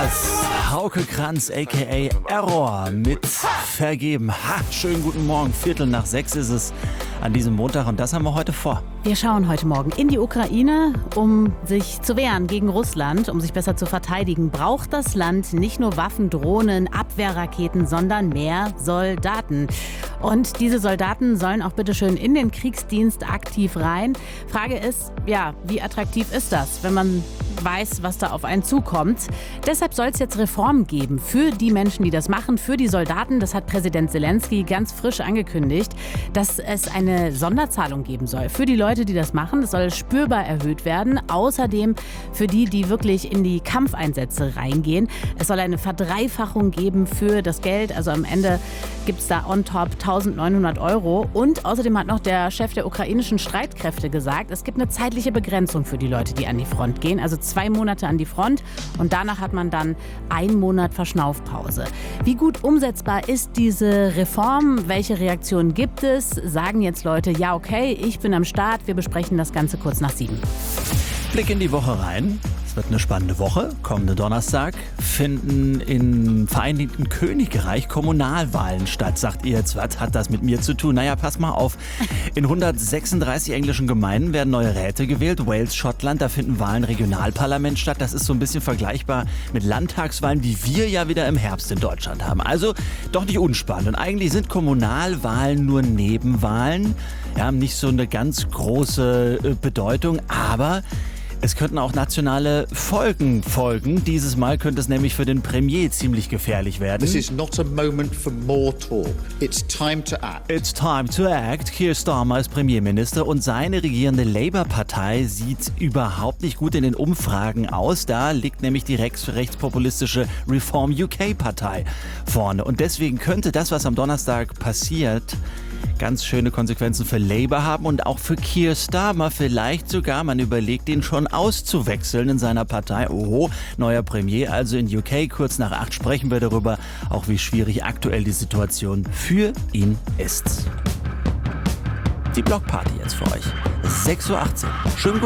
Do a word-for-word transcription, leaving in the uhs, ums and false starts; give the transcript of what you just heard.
das. Hauke Kranz, aka Error, mit Vergeben. Ha, schönen guten Morgen. Viertel nach sechs ist es an diesem Montag und das haben wir heute vor. Wir schauen heute Morgen in die Ukraine, um sich zu wehren gegen Russland, um sich besser zu verteidigen. Braucht das Land nicht nur Waffen, Drohnen, Abwehrraketen, sondern mehr Soldaten. Und diese Soldaten sollen auch bitteschön in den Kriegsdienst aktiv rein. Frage ist, ja, wie attraktiv ist das, wenn man weiß, was da auf einen zukommt? Deshalb soll es jetzt Reformen geben für die Menschen, die das machen, für die Soldaten. Das hat Präsident Zelensky ganz frisch angekündigt, dass es eine Sonderzahlung geben soll für die Leute, die das machen. Das soll spürbar erhöht werden. Außerdem für die, die wirklich in die Kampfeinsätze reingehen. Es soll eine Verdreifachung geben für das Geld. Also am Ende gibt es da on top eintausendneunhundert Euro. Und außerdem hat noch der Chef der ukrainischen Streitkräfte gesagt, es gibt eine zeitliche Begrenzung für die Leute, die an die Front gehen. Also zwei Monate an die Front und danach hat man dann einen Monat Verschnaufpause. Wie gut umsetzbar ist diese Reform? Welche Reaktionen gibt es? Sagen jetzt Leute, ja okay, ich bin am Start. Wir besprechen das Ganze kurz nach sieben. Blick in die Woche rein. Es wird eine spannende Woche. Kommenden Donnerstag finden im Vereinigten Königreich Kommunalwahlen statt. Sagt ihr jetzt, was hat das mit mir zu tun? Naja, pass mal auf. In hundertsechsunddreißig englischen Gemeinden werden neue Räte gewählt. Wales, Schottland, da finden Wahlen Regionalparlament statt. Das ist so ein bisschen vergleichbar mit Landtagswahlen, die wir ja wieder im Herbst in Deutschland haben. Also doch nicht unspannend. Und eigentlich sind Kommunalwahlen nur Nebenwahlen. Ja, haben nicht so eine ganz große äh, Bedeutung, aber es könnten auch nationale Folgen folgen. Dieses Mal könnte es nämlich für den Premier ziemlich gefährlich werden. This is not a moment for more talk. It's time to act. It's time to act. Keir Starmer ist Premierminister und seine regierende Labour-Partei sieht überhaupt nicht gut in den Umfragen aus. Da liegt nämlich die rechts- rechtspopulistische Reform U K-Partei vorne. Und deswegen könnte das, was am Donnerstag passiert, ganz schöne Konsequenzen für Labour haben und auch für Keir Starmer. Vielleicht sogar, man überlegt, ihn schon auszuwechseln in seiner Partei. Oho, neuer Premier also in U K. Kurz nach acht sprechen wir darüber, auch wie schwierig aktuell die Situation für ihn ist. Die Blockparty jetzt für euch. sechs Uhr achtzehn. Schönen guten